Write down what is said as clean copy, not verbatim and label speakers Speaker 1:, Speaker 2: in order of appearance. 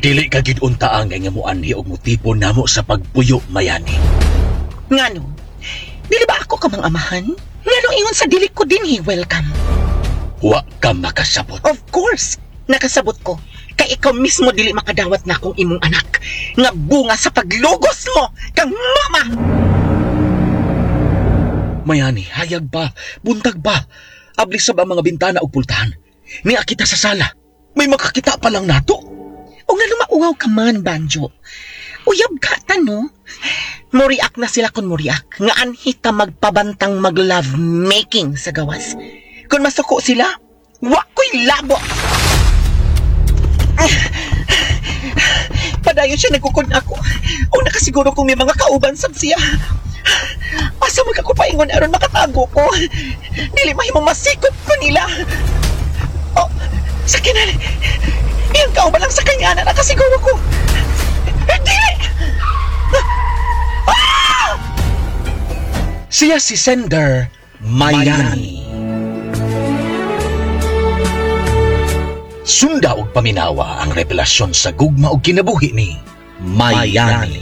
Speaker 1: Dili ka gid unta nga mo anhi og motibo namo sa pagpuyo, Mayani.
Speaker 2: Ngano? Dili ba ako ka mang amahan? Ngano ingon sa dili ko dinhi welcome?
Speaker 1: Wa ka makasabot.
Speaker 2: Of course, nakasabot ko. Kay ikaw mismo dili makadawat na akong imong anak. Nga bunga sa paglugos mo kang mama!
Speaker 1: Mayani, hayag ba? Buntag ba? Ablis sa ba mga bintana o pultahan? Niya kita sa sala. May makakita pa lang nato.
Speaker 2: O nga lumaungaw ka man, Banjo. Uyab ka, no? Muriak na sila kung muriak. Nga anhita magpabantang mag-love making sa gawas. Kung masuko sila, wako'y labo. Padayon siya nagkukod ako. O nakasiguro kung may mga kauban sab siya. Asa magkakupaingon aron makatago ko. Dili mahimong masikop ko nila. O, sakinan. Iyang kauban lang sa kanya na nakasiguro ko. Dili!
Speaker 1: Siya si Sender Mayani. Sunda og paminawa ang revelasyon sa gugma og kinabuhi ni Mayani.